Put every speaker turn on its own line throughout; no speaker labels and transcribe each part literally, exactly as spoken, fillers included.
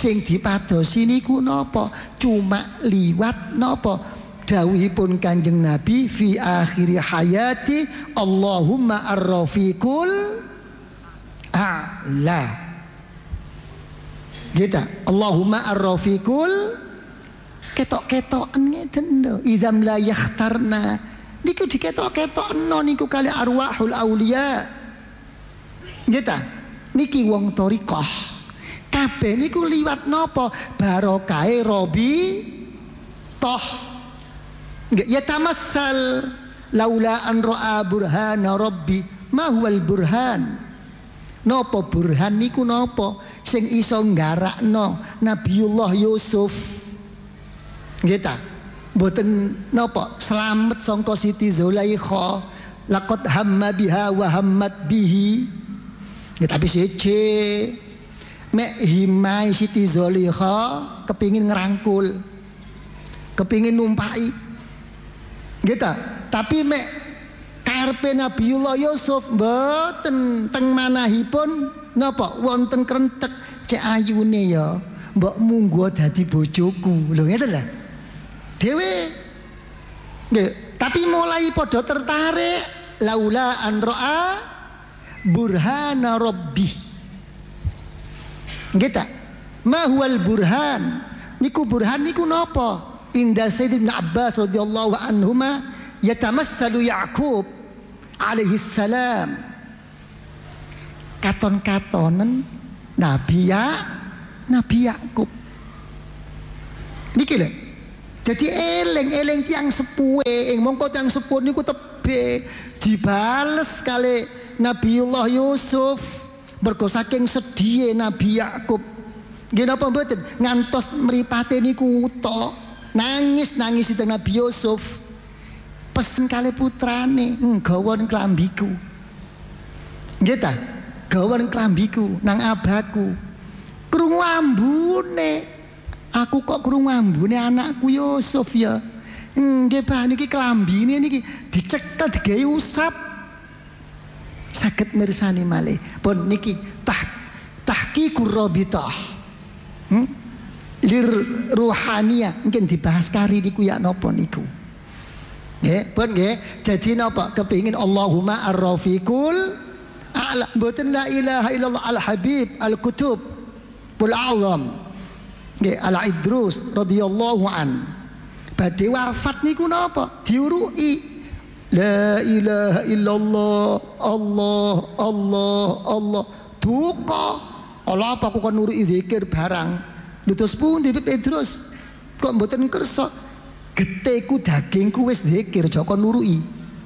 sing dipadosi niku napa? Cuma liwat napa? Dawuhipun Kanjeng Nabi fi akhiri hayati, Allahumma ar-rafiqul a'la. Gitu. Allahumma ar-rafiqul ketok-ketokan ngeten lho. Idzam la yakhtarna. Niku diketok-ketokno niku kali arwahul auliya. Gitu. Niki wong thariqah. Kabeh niku liwat napa? Barokahe Robi toh. Nggih, ya tamassal laula an ra'a burhana rabbi. Ma huwal burhan? Napa burhan niku napa? Sing iso nggarakno Nabiullah Yusuf. Nggih ta? Mboten napa slamet sangka Siti Zulaikha. Laqad hamma biha wa hammat bihi. Nggih, tapi siji mek himai Siti Zulaikha kepingin ngerangkul, kepingin numpaki. Nggih ta? Tapi mek karepe Nabiullah Yusuf mboten teng manahipun napa wonten krentek cek ayune ya mbok munggo dadi bojoku. Lho ngeten lho. Dhewe nggih, tapi mulai padha tertarik laula an ra'a burhana rabbi. Nggih ta? Ma huwal burhan? Niku burhan niku napa? Inda Sayyidina Abbas radhiyallahu anhuma yatamassalu Ya'qub alaihi salam katon-katonen Nabi ya Nabi Ya'qub niki lho. Jadi eling-eling tiang sepuhe ing mongko tiang sepuh niku tebe dibales kali Nabiullah Yusuf mergo saking sedhihe Nabi Ya'qub. Nggih napa mboten ngantos mripate niku uta nangis nangis itu Nabi Yusuf pesen kali putrane nggawan klambiku. Nggih ta? Gawan klambiku nang abaku. Krungu ambune. Aku kok krungu ambune anakku Yusuf ya. Nggih Pak niki klambine niki dicekel digawe usap. Saged mirsani malih. Pun niki tah tahqiqur rabithah. Hmm? Lir ruhaniyah mungkin dibahas kari niku ya napa niku. Nggih, pun nggih. Jadi napa kepingin Allahumma ar-rafiqul a'la. Mboten la ilaha illallah al-habib al-kutub wal a'zam. Nggih, al-Idrus radhiyallahu an. Badhe wafat niku napa? Diuruki la ilaha illallah Allah Allah Allah. Duka. Ala apa kok nuruki zikir barang. Lutus pundi Petrus kok mboten kersa geteku dagingku wis zikir joko nurui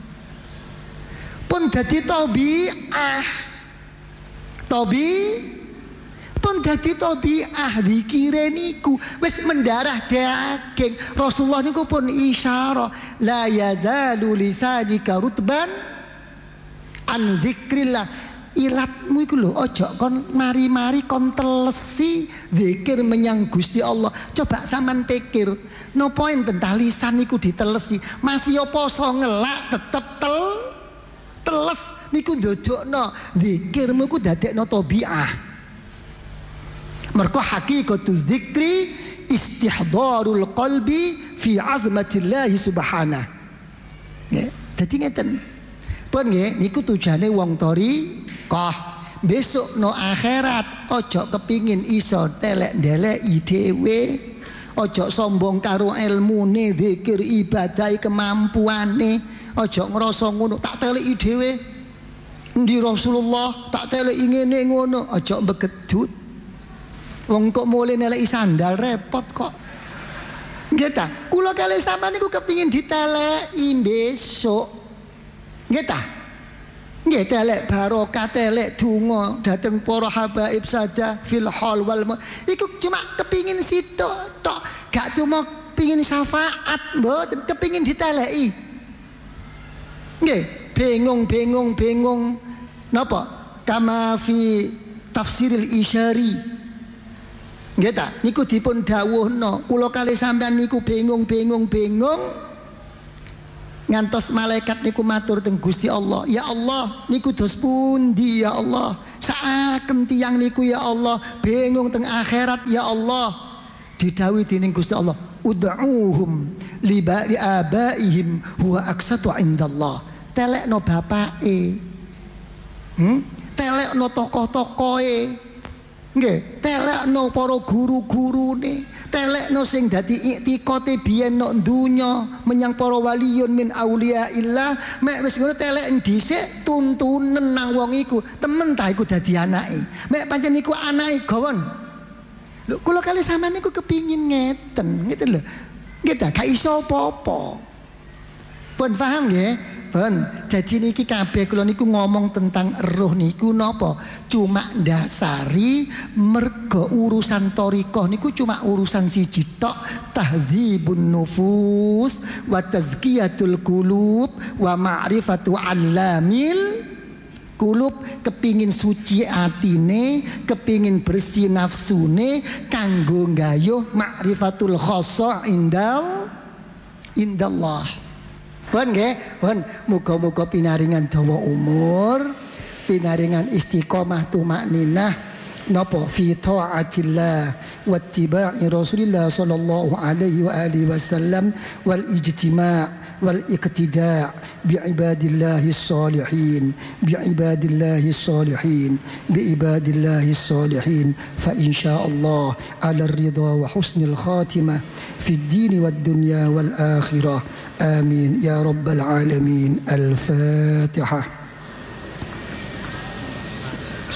pun dadi tabiah tabi pun dadi tabiah zikire niku wis mendarah daging. Rasulullah niku pun isyarah la yazalu lisanika rutban an zikrillah. Ilatmu iku lho aja kon mari-mari kon telesi zikir menyang Gusti Allah. Coba sampean pikir napa enten lisan niku ditelesi masih poso ngelak tetep tel teles niku ndodokno zikirmu ku dadekno tabiah. Mergo hakikatu zikri istihdarul qalbi fi azmatillah subhanahu. Nggih, dadi ngeten. Pun nggih niku tujuane wong tori kah besok no akhirat ojo kepingin iso telek-ndeleki dhewe, ojo sombong karo ilmune, zikir, ibadah, kemampuane, ojo ngrasa ngono tak teleki dhewe. Endi Rasulullah tak teleki ngene ngono, ojo mbegedut. Wong kok mulai neleki sandal repot kok. Nggih ta? Kula kalih sampean niku kepingin diteleki besok. Nggih ta? Nggih telek barokah, telek donga dhateng para habaib sada fil hal wal ma. Iku cuma kepingin sitok tok, gak cuma pengin syafaat, mboten kepingin diteleki. Nggih, bingung bingung bingung napa? Kama fi tafsiril isyari. Nggih ta? Niku dipun dawuhna, kula kalih sampean niku bingung bingung bingung. Ngantos malaikat niku matur teng Gusti Allah, ya Allah niku dos pundi ya Allah, Saaken tiyang niku ya Allah bingung teng akhirat ya Allah. Didhawuhi dening Gusti Allah, ud'uuhum li abaihim huwa aqsatu indallah. Telekno bapake. Hmm? Telekno tokoh-tokohe. Nggih, telekno para guru-gurune, telekno sing dadi iktikote biyen nok donya menyang para waliyun min auliyaillah. Mek wis ngono telek dhisik tuntunen nang wong iku, temen ta iku dadi anake. Mek pancen iku anake gawon. Lho kula kali sampean niku kepingin ngeten, ngeten lho. Nggih ta, gak iso apa-apa. Pun paham nggih? Pun. Jadi niki kabeh kula niku ngomong tentang roh niku napa? Cuma ndasari mergo urusan thariqah niku cuma urusan siji tok, tahdzibun nufus wa tazkiyatul qulub wa ma'rifatu allamil kulub. Kepingin suci atine, kepingin bersih nafsune kanggo nggayuh ma'rifatul khassa indal indallah. Pun nggih, pun muga-muga pinaringan dawa umur, pinaringan istiqomah tumakninah napa fi taatillah wa ittiba'i Rasulillah sallallahu alaihi wa alihi wasallam wal ijtima' wal iqtida' bi ibadillahi salihin bi ibadillahi salihin bi ibadillahi salihin fa insyaallah ala ridha wa husnil khatimah fi ad-din wad dunya wal akhirah. آمين يا رب العالمين. الفاتحة.